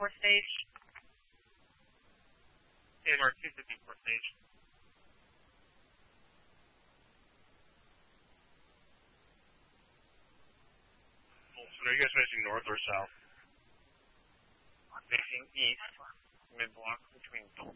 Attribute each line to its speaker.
Speaker 1: 254 stage.
Speaker 2: AMR 254 stage. So are you guys facing north or south?
Speaker 3: Facing east, mid-block between Dalton